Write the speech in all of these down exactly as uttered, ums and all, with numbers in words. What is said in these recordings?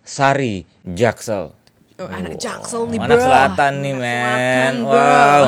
Sari Jaksel. Oh, anak Jaksel nih, Anak bro. selatan nih, Anak men. selatan, bro. Wow.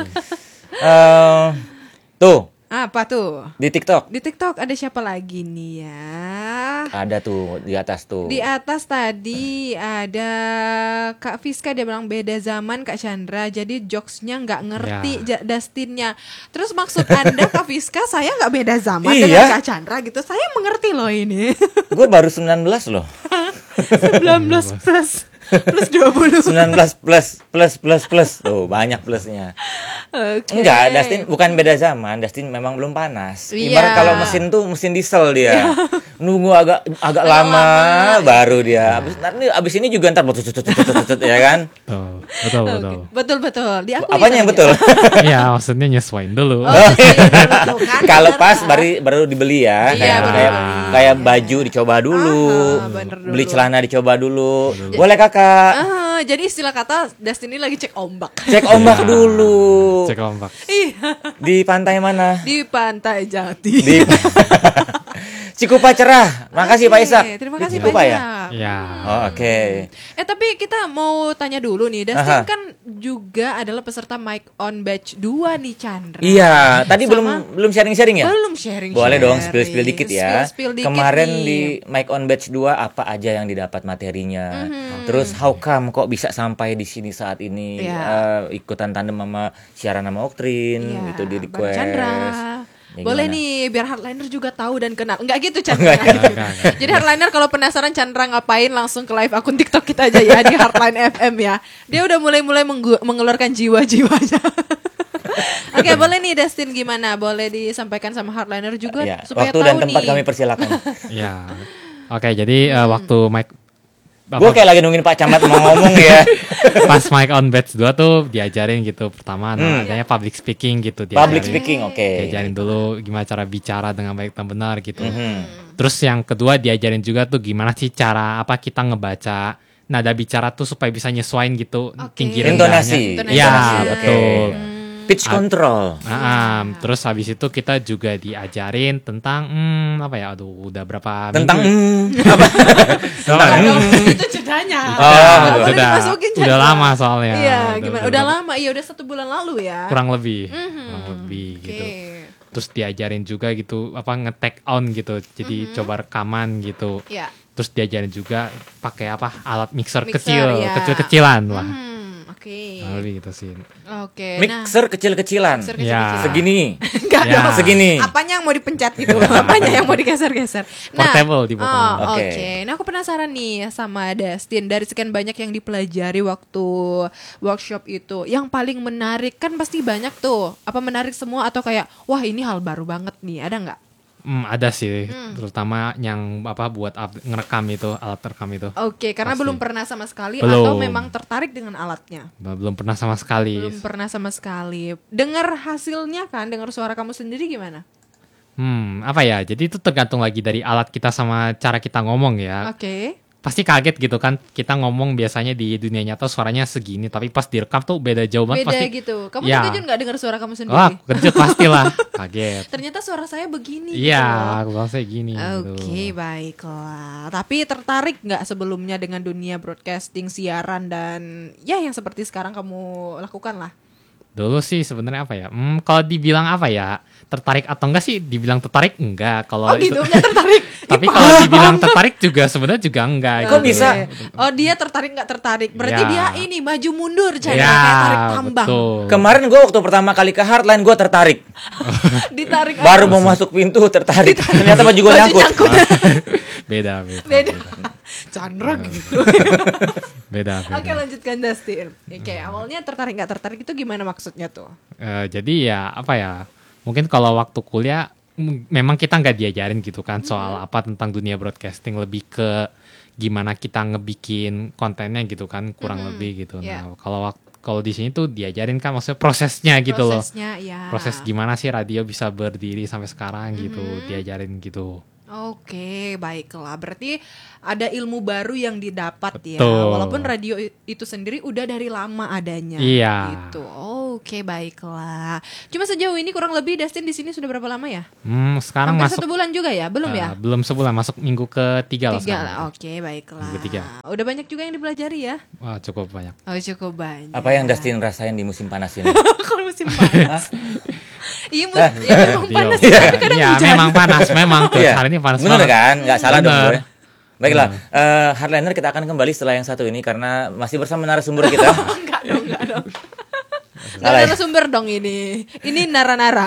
Eh, tuh, Apa tuh? di TikTok Di TikTok ada siapa lagi nih ya? ada tuh di atas tuh. Di atas tadi ada Kak Fiska, dia bilang beda zaman Kak Chandra, jadi jokesnya nggak ngerti Ya. ja- Dustinnya. Terus maksud Anda Kak Fiska saya nggak beda zaman Iya. dengan Kak Chandra gitu? Saya mengerti loh ini. Gue baru sembilan belas loh. sembilan belas plus plus dua puluh. sembilan belas plus plus plus plus. Tuh, banyak plusnya. Oke. Enggak, Dustin bukan beda zaman. Dustin memang belum panas. Iya. Ibarat kalau mesin tuh mesin diesel dia. Nunggu agak agak lama, lama. baru dia. Abis, nanti abis ini juga ntar botut, botut, botut, botut, ya kan? Betul, betul, Oke. betul. Betul betul. Diakui Apanya yang sama betul? dia. Iya, maksudnya nyesuaiin dulu. Oh, iya, betul kan? Kalau Bener, pas Kak. baru baru dibeli ya. Iya, kayak baru kayak, dibeli. kayak baju dicoba dulu. Ah, bener dulu. Beli celana dicoba dulu. Boleh Kakak? Ah, jadi istilah kata Dustin ini lagi cek ombak. Cek ombak Iya. dulu. Cek ombak. Iya. Di pantai mana? Di Pantai Jati. Di Cikupa cerah. Makasih Pak Oke, Ishak. terima Di kasih Pak Cikupa ya? Ishak. Iya. Oh, oke. Eh tapi kita mau tanya dulu nih, Dustin Aha. kan juga adalah peserta Mic on Batch dua nih Chandra. Iya, tadi Sama- belum belum sharing-sharing ya? Belum sharing. Boleh dong spill-spill dikit ya. Spill-spill dikit Kemarin nih. di Mic on Batch dua apa aja yang didapat materinya? Mhm. Terus how come kok bisa sampai di sini saat ini? Iya. Eh, ikutan tandem sama siaran sama Oktrin Iya, itu di Bang request. Chandra. Ya, Boleh gimana? nih biar hardliner juga tahu dan kenal. Enggak gitu Chandra. Enggak, enggak, enggak. Jadi hardliner kalau penasaran Chandra ngapain langsung ke live akun TikTok kita aja ya di Hardline F M ya. Dia udah mulai-mulai menggu- mengeluarkan jiwa-jiwanya. Oke, boleh nih Dustin gimana? Boleh disampaikan sama hardliner juga Ya, supaya waktu tahu dan tempat nih. kami persilakan. Iya. Oke, jadi eh, waktu Mike Gue kayak lagi nungguin Pak Camat mau ngomong ya. pas Mike on Batch dua tuh diajarin gitu pertama Hmm. namanya public speaking gitu diajarin. Public speaking, oke. Diajarin dulu gimana cara bicara dengan baik dan benar gitu. Mhm. Terus yang kedua diajarin juga tuh gimana sih cara apa kita ngebaca nada bicara tuh supaya bisa nyesuaiin gitu Oke. tinggi Intonasi. rendahnya. Iya, Intonasi. betul. Pitch Ah. control. Nah, em, terus habis itu kita juga diajarin tentang hmm, apa ya? Aduh, udah berapa Tentang minggu? mm, apa? Tentang Aduh, hmm. itu jedanya. Oh, Nggak boleh udah, dimasukin, udah Chandra. lama soalnya. Iya, Udah- gimana? udah- Udah lama. Iya, udah satu bulan lalu ya. kurang lebih, Mhm. kurang lebih Oke. gitu. Terus diajarin juga gitu apa nge-take on gitu. Jadi coba rekaman gitu. Ya. Terus diajarin juga pakai apa? Alat mixer, Mixer, kecil, ya. kecil-kecilan lah. Hmm, oke. Kurang lebih gitu sih. Oke. Nah, Mixer kecil-kecilan. mixer Ya. kecil-kecil. Segini. Enggak Ya. dong. Segini. Apanya yang mau dipencet gitu? Apanya yang mau digeser-geser? Portable di oh, bawah. Oke. Oke. Nah, aku penasaran nih sama Dustin, dari sekian banyak yang dipelajari waktu workshop itu, yang paling menarik kan pasti banyak tuh. Apa menarik semua atau kayak wah ini hal baru banget nih? Ada nggak? Hmm, ada sih, terutama yang apa buat up- ngerekam itu, alat rekam itu. Oke, karena Pasti. belum pernah sama sekali Belum. atau memang tertarik dengan alatnya? Belum pernah sama sekali. Belum pernah sama sekali. Dengar hasilnya kan, dengar suara kamu sendiri gimana? Hmm, apa ya? Jadi itu tergantung lagi dari alat kita sama cara kita ngomong ya. Oke. Pasti kaget gitu kan, kita ngomong biasanya di dunia nyata suaranya segini, tapi pas direkam tuh beda jauh banget. Beda pasti, gitu. Kamu Ya. terkejut nggak dengar suara kamu sendiri? Wah, kejut pastilah, kaget. Ternyata suara saya begini. Iya, gitu. aku saya gini. Oke, gitu. baiklah. Tapi tertarik nggak sebelumnya dengan dunia broadcasting, siaran dan ya yang seperti sekarang kamu lakukan lah? Dulu sih sebenarnya apa ya? Hmm, kalau dibilang apa ya? Tertarik atau enggak sih? Dibilang tertarik enggak. Kalau Oh itu- gitu, nggak tertarik. tapi kalau dibilang tertarik juga sebenarnya juga enggak. Kok gitu. bisa? Oh dia tertarik nggak tertarik? Berarti Ya. dia ini maju mundur, jadi Ya, kayak tarik tambang. betul. Kemarin gue waktu pertama kali ke Hardline gue tertarik. Ditarik. Baru mau masuk pintu tertarik. Ternyata baju gue Baju nyangkut. nyangkut. beda, beda. Beda. Chandra gitu. Beda, beda. Oke lanjutkan Dustin. Oke awalnya tertarik nggak tertarik itu gimana maksudnya tuh? Eh, jadi ya apa ya? Mungkin kalau waktu kuliah m- memang kita nggak diajarin gitu kan soal apa tentang dunia broadcasting, lebih ke gimana kita ngebikin kontennya gitu kan, kurang lebih gitu. Ya. Nah, kalau wak- kalau di sini tuh diajarin kan maksudnya prosesnya gitu loh. Prosesnya ya. Proses gimana sih radio bisa berdiri sampai sekarang gitu, diajarin gitu. Oke, baiklah. Berarti ada ilmu baru yang didapat ya. Betul. Walaupun radio i- itu sendiri udah dari lama adanya. Iya. Gitu. Oh, Oke, baiklah. Cuma sejauh ini kurang lebih Dustin di sini sudah berapa lama ya? Hmm, sekarang Hampir masuk satu bulan juga ya? Belum eh, ya? belum sebulan, masuk minggu ketiga lah Tiga sekarang. lah. Oke, baiklah. Minggu ketiga. Udah banyak juga yang dipelajari ya? Wah, cukup banyak. Oh, cukup banyak. Apa yang Dustin rasain di musim panas ini? Kalau musim panas. Iya, Mus. Ah. Ya memang Dio. panas. Iya, Tapi kadang iya, hujan. memang panas, memang tuh. Iya. Hari ini panas Bener banget. kan? Nggak salah dong Bener. gue. Baiklah, eh, Hardliner kita akan kembali setelah yang satu ini karena masih bersama narasumber kita. Enggak dong, enggak dong. Enggak Salah ya? narasumber dong ini. Ini nara-nara.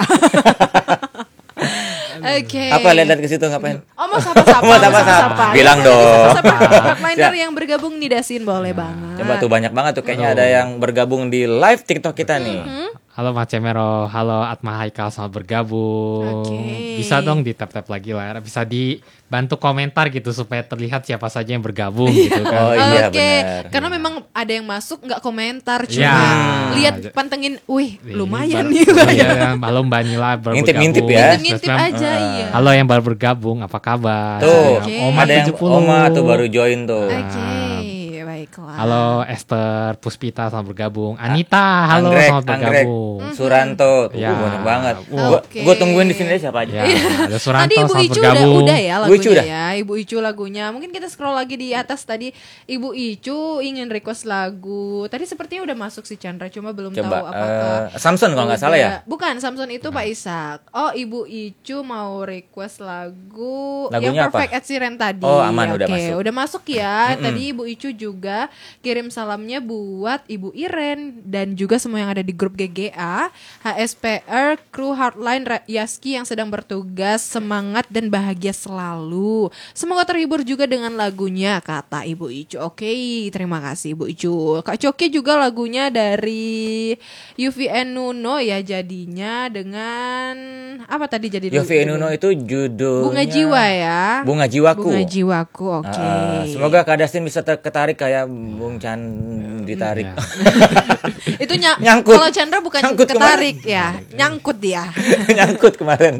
Oke. Apa lihat ke situ ngapain? Oh, mau sapa-sapa. Mau sapa-sapa. Bilang dong. Hardliner yang bergabung nih Dasin boleh banget. Coba tuh banyak banget tuh kayaknya ada yang bergabung di live TikTok kita nih. Halo Mas Cemero, halo Atma Haikal, selamat bergabung. Oke. Bisa dong di tap-tap lagi layar, bisa dibantu komentar gitu supaya terlihat siapa saja yang bergabung gitu Oh kan. iya Oke, benar. karena memang ada yang masuk nggak komentar cuma Ya. lihat pantengin, wih Ih, lumayan baru- nih. Iya, halo Mbak Nila baru Ngintip-ngintip bergabung. ya. Ngintip-ngintip Terus, aja Mem, iya. halo yang baru bergabung, apa kabar? Tuh, Oke. Oma ada yang tujuh puluh. Oma tuh baru join tuh. Oke, baiklah. Halo Esther Puspita, selamat bergabung. Anita, halo Anggrek, selamat Anggrek, bergabung. Suranto, tuh Ya. banyak banget. Wah. Gua, gua tungguin di sini deh siapa aja. Ya, ada Suranto, Tadi Ibu selamat Icu udah, bergabung. udah ya Ibu lagunya Icu udah? ya. Ibu Icu lagunya. Mungkin kita scroll lagi di atas tadi. Ibu Icu ingin request lagu. Tadi sepertinya udah masuk si Chandra, cuma belum Coba, tahu apakah. eh, Samson kalau nggak salah ya? Udah. Bukan, Samson itu Pak Ishak. Oh, Ibu Icu mau request lagu Lagunya yang apa? Perfect Ed Sheeran tadi. Oh, aman, udah Oke, masuk. udah masuk ya. Tadi Ibu Icu juga kirim salamnya buat Ibu Iren dan juga semua yang ada di grup G G A, H S P R, kru Hardline Ra- Yaski yang sedang bertugas, semangat dan bahagia selalu. Semoga terhibur juga dengan lagunya, kata Ibu Icu. Oke, terima kasih Ibu Icu. Kak Coki juga lagunya dari Yuvi Nuno ya, jadinya dengan apa tadi jadi Yofi Nuno itu judulnya Bunga Jiwa ya. Bunga Jiwaku. Bunga Jiwaku, oke. Ah, semoga Kak Dustin bisa ter- ketarik kayak Bung Chan ditarik. Iya. Itu ny- Nyangkut. Kalau Chandra bukan Nyangkut ketarik ya, nyangkut dia. Nyangkut kemarin.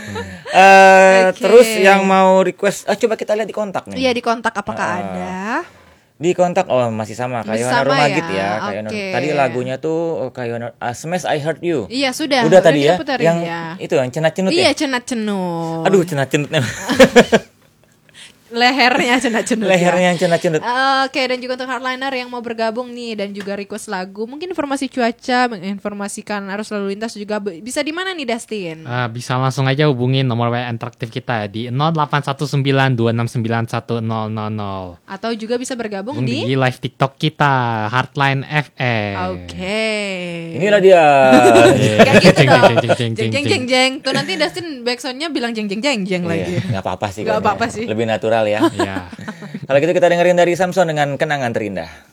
Eh, Oke. Terus yang mau request, ah, coba kita lihat di kontak nih. Iya, di kontak apakah Ah. ada? Di kontak oh masih sama kayak Masih Yona sama Rumagit ya, ya, kayak Yona- oke. Tadi lagunya tuh oh, kayak Yona- ah, Smash I Heard You. Iya, sudah. Udah tadi kita ya. puterin Yang ya. itu yang cenat-cenut Iya, ya. cenat-cenut. Aduh, cenat-cenutnya. Lehernya cenat-cenut. ya. Lehernya yang cenat-cenut. Oke, dan juga untuk hardliner yang mau bergabung nih dan juga request lagu, mungkin informasi cuaca, menginformasikan arus lalu lintas juga be- bisa di mana nih Dustin? Ah, bisa langsung aja hubungin nomor W A interaktif kita di nol delapan satu sembilan dua enam sembilan satu nol nol nol. Atau juga bisa bergabung Hubung di di live TikTok kita Hardline F M. Oke. Inilah dia. Kayak gitu Jeng, dong. jeng, jeng, jeng, Jeng jeng jeng jeng. Tuh nanti Dustin backsoundnya bilang jeng jeng jeng jeng lagi. Iya, nggak apa-apa sih. Nggak kayaknya. apa-apa sih. Lebih natural ya. Iya. Kalau gitu kita dengerin dari Samson dengan Kenangan Terindah.